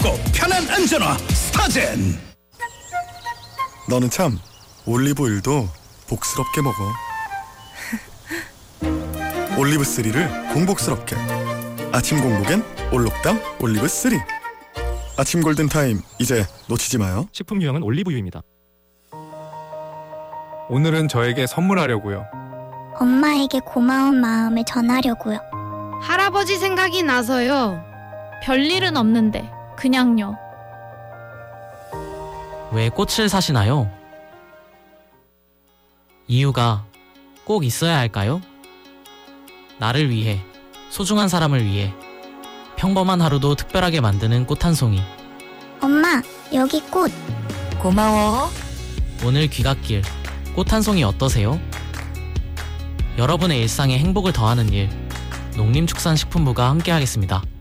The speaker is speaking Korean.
쉽고 편한 안전화 스타젠. 너는 참 올리브오일도 복스럽게 먹어. 올리브3를 공복스럽게. 아침 공복엔 올록담 올리브3. 아침 골든타임 이제 놓치지 마요. 식품 유형은 올리브유입니다. 오늘은 저에게 선물하려고요. 엄마에게 고마운 마음을 전하려고요. 할아버지 생각이 나서요. 별일은 없는데 그냥요. 왜 꽃을 사시나요? 이유가 꼭 있어야 할까요? 나를 위해, 소중한 사람을 위해 평범한 하루도 특별하게 만드는 꽃 한 송이. 엄마, 여기 꽃. 고마워. 오늘 귀갓길 꽃 한 송이 어떠세요? 여러분의 일상에 행복을 더하는 일, 농림축산식품부가 함께하겠습니다.